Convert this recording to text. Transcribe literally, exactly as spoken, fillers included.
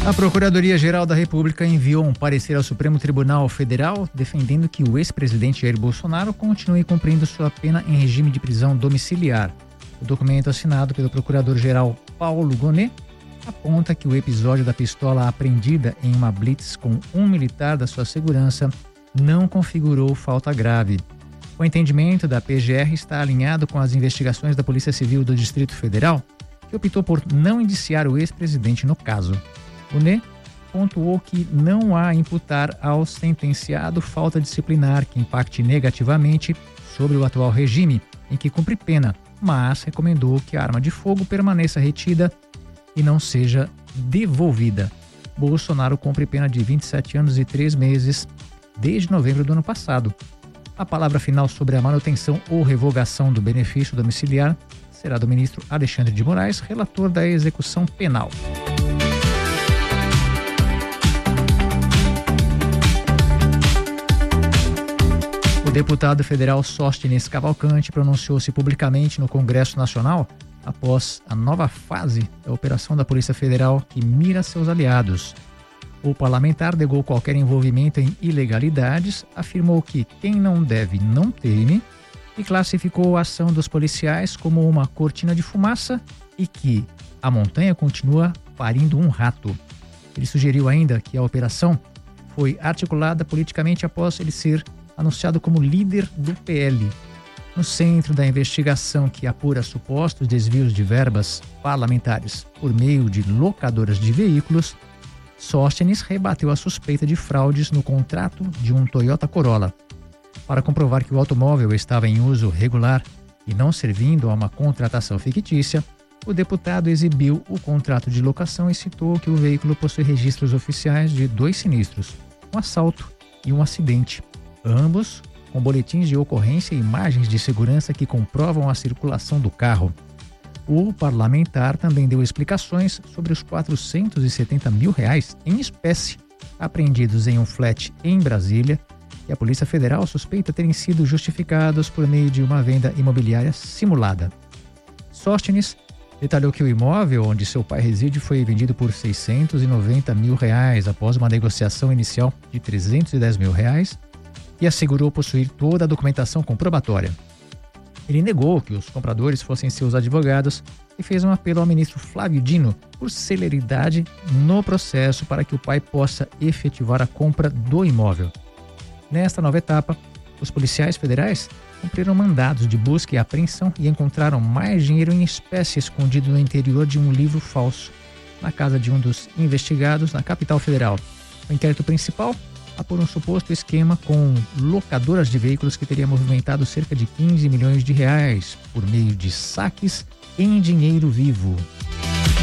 A Procuradoria-Geral da República enviou um parecer ao Supremo Tribunal Federal defendendo que o ex-presidente Jair Bolsonaro continue cumprindo sua pena em regime de prisão domiciliar. O documento assinado pelo Procurador-Geral Paulo Gonet aponta que o episódio da pistola apreendida em uma blitz com um militar da sua segurança não configurou falta grave. O entendimento da P G R está alinhado com as investigações da Polícia Civil do Distrito Federal, que optou por não indiciar o ex-presidente no caso. Gonet pontuou que não há a imputar ao sentenciado falta disciplinar que impacte negativamente sobre o atual regime em que cumpre pena, mas recomendou que a arma de fogo permaneça retida e não seja devolvida. Bolsonaro cumpre pena de vinte e sete anos e três meses desde novembro do ano passado. A palavra final sobre a manutenção ou revogação do benefício domiciliar será do ministro Alexandre de Moraes, relator da execução penal. O deputado federal Sóstenes Cavalcante pronunciou-se publicamente no Congresso Nacional após a nova fase da operação da Polícia Federal que mira seus aliados. O parlamentar negou qualquer envolvimento em ilegalidades, afirmou que quem não deve não teme e classificou a ação dos policiais como uma cortina de fumaça e que a montanha continua parindo um rato. Ele sugeriu ainda que a operação foi articulada politicamente após ele ser anunciado como líder do P L. No centro da investigação que apura supostos desvios de verbas parlamentares por meio de locadoras de veículos, Sóstenes rebateu a suspeita de fraudes no contrato de um Toyota Corolla. Para comprovar que o automóvel estava em uso regular e não servindo a uma contratação fictícia, o deputado exibiu o contrato de locação e citou que o veículo possui registros oficiais de dois sinistros, um assalto e um acidente, ambos com boletins de ocorrência e imagens de segurança que comprovam a circulação do carro. O parlamentar também deu explicações sobre os quatrocentos e setenta mil reais em espécie apreendidos em um flat em Brasília e a Polícia Federal suspeita terem sido justificados por meio de uma venda imobiliária simulada. Sóstenes detalhou que o imóvel onde seu pai reside foi vendido por seiscentos e noventa mil reais após uma negociação inicial de trezentos e dez mil reais e assegurou possuir toda a documentação comprobatória. Ele negou que os compradores fossem seus advogados e fez um apelo ao ministro Flávio Dino por celeridade no processo para que o pai possa efetivar a compra do imóvel. Nesta nova etapa, os policiais federais cumpriram mandados de busca e apreensão e encontraram mais dinheiro em espécie escondido no interior de um livro falso, na casa de um dos investigados na capital federal. O inquérito principal apura um suposto esquema com locadoras de veículos que teria movimentado cerca de quinze milhões de reais por meio de saques em dinheiro vivo.